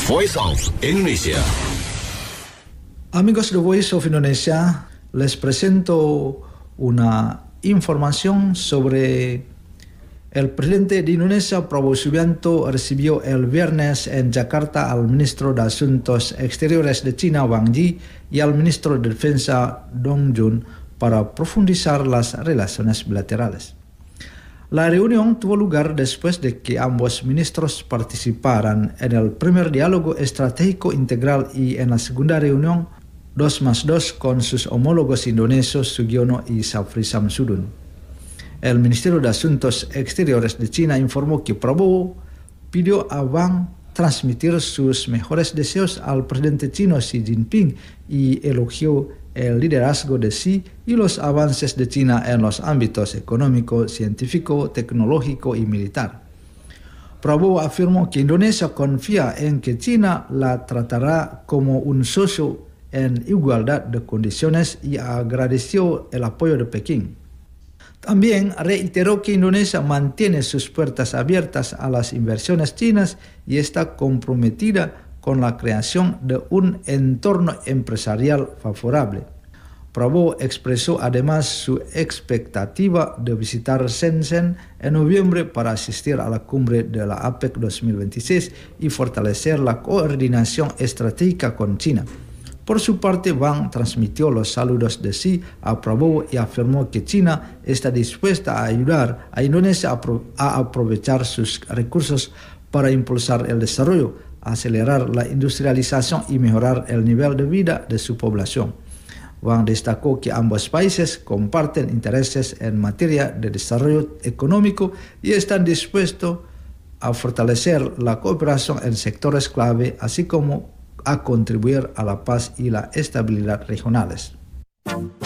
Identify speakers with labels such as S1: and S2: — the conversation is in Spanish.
S1: Voice of Indonesia.
S2: Amigos de Voice of Indonesia, les presento una información sobre el presidente de Indonesia, Prabowo Subianto, recibió el viernes en Jakarta al ministro de Asuntos Exteriores de China, Wang Yi, y al ministro de Defensa, Dong Jun, para profundizar las relaciones bilaterales. La reunión tuvo lugar después de que ambos ministros participaran en el primer diálogo estratégico integral y en la segunda reunión 2+2 con sus homólogos indonesios Sugiono y Safri Samsudin. El Ministerio de Asuntos Exteriores de China informó que Prabowo pidió a Wang transmitir sus mejores deseos al presidente chino Xi Jinping y elogió el liderazgo de Xi y los avances de China en los ámbitos económico, científico, tecnológico y militar. Prabowo afirmó que Indonesia confía en que China la tratará como un socio en igualdad de condiciones y agradeció el apoyo de Pekín. También reiteró que Indonesia mantiene sus puertas abiertas a las inversiones chinas y está comprometida con la creación de un entorno empresarial favorable. Prabowo expresó además su expectativa de visitar Shenzhen en noviembre para asistir a la cumbre de la APEC 2026 y fortalecer la coordinación estratégica con China. Por su parte, Wang transmitió los saludos de Xi a Prabowo y afirmó que China está dispuesta a ayudar a Indonesia a aprovechar sus recursos para impulsar el desarrollo, acelerar la industrialización y mejorar el nivel de vida de su población. Wang destacó que ambos países comparten intereses en materia de desarrollo económico y están dispuestos a fortalecer la cooperación en sectores clave, así como a contribuir a la paz y la estabilidad regionales.